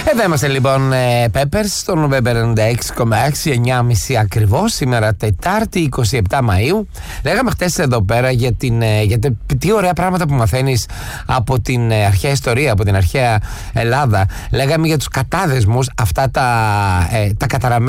Εδώ είμαστε λοιπόν, Peppers, στο November 96,6, 9.30 ακριβώς, σήμερα Τετάρτη 27 Μαΐου. Λέγαμε χτες εδώ πέρα για τι ωραία πράγματα που μαθαίνεις από την αρχαία ιστορία, από την αρχαία Ελλάδα. Λέγαμε για τους κατάδεσμους, αυτά τα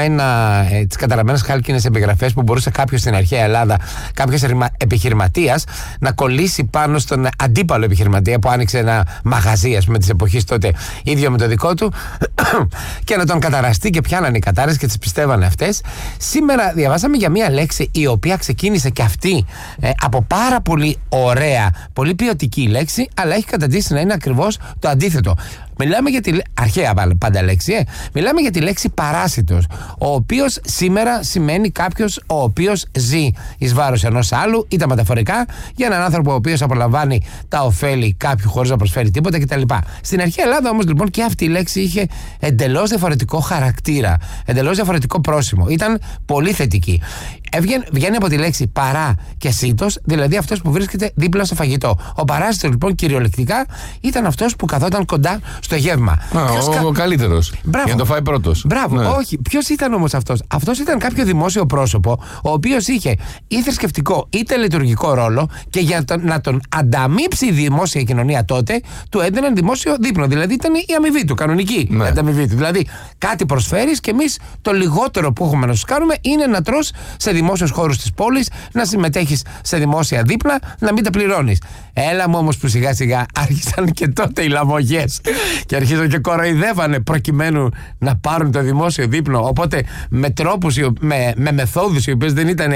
τις καταραμένες χάλκινες επιγραφές που μπορούσε κάποιος στην αρχαία Ελλάδα, κάποιος επιχειρηματίας, να κολλήσει πάνω στον αντίπαλο επιχειρηματία που άνοιξε ένα μαγαζί, ας πούμε, της εποχής τότε, ίδιο με το δικό του, και να τον καταραστεί, και πιάνανε οι κατάρες και τις πιστεύανε αυτές. Σήμερα διαβάσαμε για μία λέξη η οποία ξεκίνησε και αυτή από πάρα πολύ ωραία, πολύ ποιοτική λέξη, αλλά έχει καταντήσει να είναι ακριβώς το αντίθετο. Μιλάμε για τη αρχαία πάντα λέξη, μιλάμε για τη λέξη παράσιτος, ο οποίος σήμερα σημαίνει κάποιος ο οποίος ζει εις βάρος ενός άλλου, είτε μεταφορικά, για έναν άνθρωπο ο οποίος απολαμβάνει τα ωφέλη κάποιου χωρίς να προσφέρει τίποτα κτλ. Στην αρχαία Ελλάδα όμως λοιπόν και αυτή η λέξη είχε εντελώς διαφορετικό χαρακτήρα, εντελώς διαφορετικό πρόσημο. Ήταν πολύ θετική. Βγαίνει από τη λέξη παρά και σίτος, δηλαδή αυτός που βρίσκεται δίπλα στο φαγητό. Ο παράσιτος λοιπόν κυριολεκτικά ήταν αυτός που καθόταν κοντά στο γεύμα. Ο καλύτερος. Για να το φάει πρώτος. Μπράβο, ναι. Όχι. Ποιος ήταν όμως αυτός? Αυτός ήταν κάποιο δημόσιο πρόσωπο, ο οποίος είχε ή θρησκευτικό είτε λειτουργικό ρόλο, και για να τον ανταμείψει η δημόσια κοινωνία τότε, του έδιναν δημόσιο δείπνο. Δηλαδή ήταν η αμοιβή του, κανονική ανταμοιβή του. Δηλαδή κάτι προσφέρεις και εμείς το λιγότερο που έχουμε να σου κάνουμε είναι να τρως σε δημόσιους χώρους της πόλης, να συμμετέχεις σε δημόσια δείπνα, να μην τα πληρώνεις. Έλα μου όμως που σιγά σιγά άρχισαν και τότε οι λαμογές και αρχίζαν και κοροϊδεύανε προκειμένου να πάρουν το δημόσιο δείπνο. Οπότε με τρόπους, με μεθόδους οι οποίες δεν ήταν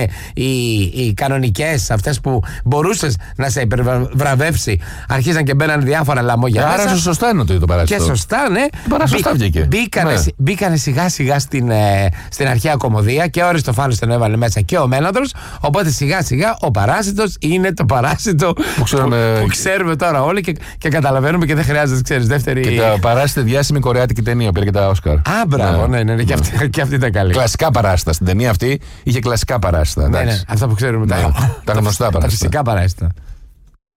οι κανονικές, αυτές που μπορούσες να σε υπερβραβεύσει, αρχίζαν και μπαίναν διάφορα λαμόγια. Άρα σωστά είναι το παράσιτο. Και σωστά, ναι. Σωστά βγήκε. Μπήκανε σιγά σιγά στην αρχαία κωμωδία, και ο Αριστοφάνος τον έβαλε μέσα και ο Μέναδρος. Οπότε σιγά σιγά ο παράσιτος είναι το παράσιτο που ξέρουμε τώρα όλοι και καταλαβαίνουμε, και δεν χρειάζεται, ξέρεις, δεύτερη. Και τα παράσιτα διάσημη κορεάτικη ταινία, πήρε και τα Όσκαρ. Α, μπράβο, ναι, και αυτή ήταν καλή. Κλασικά παράσιτα. Στην ταινία αυτή είχε κλασικά παράσιτα. Ναι, αυτά που ξέρουμε. Τα γνωστά παράσιτα. Τα φυσικά παράσιτα.